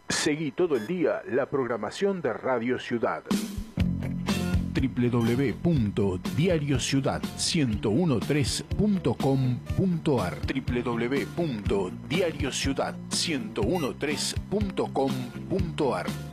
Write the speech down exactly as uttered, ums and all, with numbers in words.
Seguí todo el día la programación de Radio Ciudad. doble u doble u doble u punto diario ciudad ciento trece punto com punto ar doble u doble u doble u punto diario ciudad ciento trece punto com punto ar